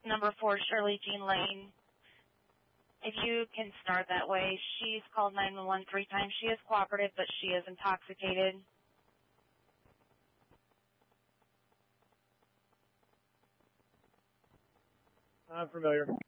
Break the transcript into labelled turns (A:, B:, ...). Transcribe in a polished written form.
A: number 4 Shirley Jean Lane. If you can start that way. She's called 911 3 times. She is cooperative, but she is intoxicated.
B: I'm familiar.